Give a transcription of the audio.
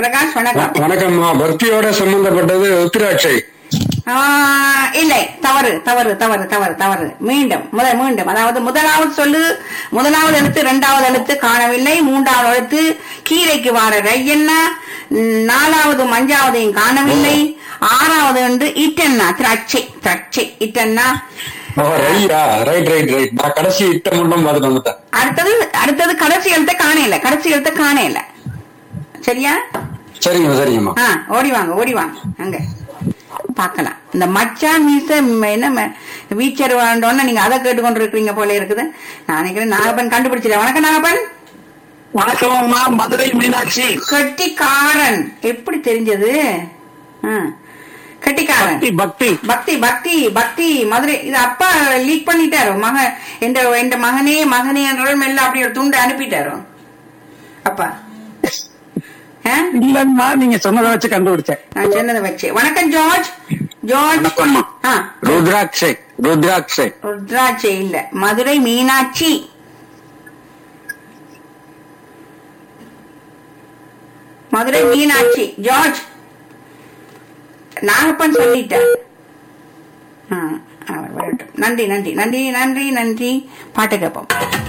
பிரகாஷ் வணக்கம். வணக்கம்மா. பக்தியோட சம்பந்தப்பட்டது உத்திராட்சை. இல்லை, தவறு தவறு தவறு தவறு தவறு. மீண்டும் மீண்டும், அதாவது முதலாவது சொல்லு, முதலாவது எழுத்து, இரண்டாவது எழுத்து காணவில்லை, மூன்றாவது எழுத்து கீரைக்கு வார ரையன்னா, நாலாவது அஞ்சாவதையும் காணவில்லை, ஆறாவது என்று இட்டன்னா, திராட்சை திராட்சை இட்டன்னா. கடைசி இட்டம் மட்டும் பார்த்துட்டு அடுத்தது அடுத்தது கடைசி எழுத்த காணையில, கடைசி எழுத்த காணையில. சரியா? சரிங்க சரிங்கம்மா. ஓடி வாங்க ஓடி வாங்க, அங்க பாக்கலாம். இந்த மச்சான் மீச என்ன வீச்சர் வாழ்ந்தோன்னு நீங்க அதை கேட்டுக்கொண்டு இருக்கிறீங்க போல இருக்குது. நான் நினைக்கிறேன் நாகப்பன் கண்டுபிடிச்சிட்டேன். வணக்கம் நாகப்பன். வணக்கம்மா. மதுரை மீனாட்சி. கட்டிக்காரன். எப்படி தெரிஞ்சது? கட்டிக்காரன். பக்தி பக்தி பக்தி பக்தி மதுரை. இது அப்பா லீக் பண்ணிட்டாரோ? எந்த மகனே மகனே என்ற மெல்ல அப்படி ஒரு துண்டு அனுப்பிட்டாரோ அப்பா? இல்லம்மா, நீங்க சொன்னதை வச்சு கண்டுபிடிச்சேன். நான் சொன்னதை வச்சு. வணக்கம் ஜார்ஜ். ஜார்ஜ். ருத்ராட்சை. ருத்ராட்சை. ருத்ராட்சை இல்ல, மதுரை மீனாட்சி. மதுரை மீனாட்சி. ஜார்ஜ் நாகப்பன் சொல்லிட்டார். நன்றி நன்றி நன்றி நன்றி நன்றி. பாட்டு கேட்போம்.